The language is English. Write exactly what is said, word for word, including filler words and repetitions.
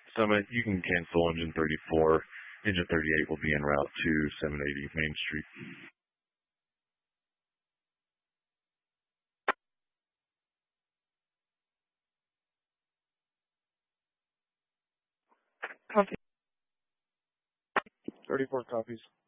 Summit, you can cancel engine thirty-four. Engine thirty-eight will be en route to seven eighty Main Street. Copy. thirty-four copies.